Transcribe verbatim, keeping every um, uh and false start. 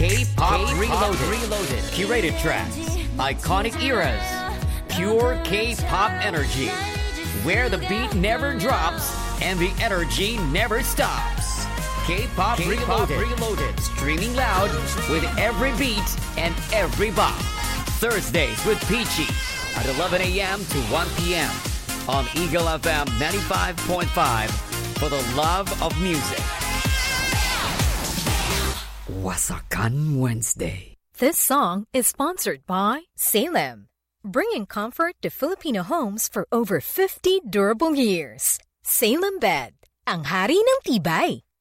K-Pop, K-Pop Reloaded. Reloaded. Curated tracks. Iconic eras. Pure K-Pop energy. Where the beat never drops and the energy never stops. K-Pop, K-Pop Reloaded. Reloaded. Streaming loud with every beat and every bop. Thursdays with Peachy at eleven a.m. to one p.m. on Eagle F M ninety-five point five for the love of music. Wasakan Wednesday. This song is sponsored by Salem, bringing comfort to Filipino homes for over fifty durable years. Salem Bed, ang hari ng tibay.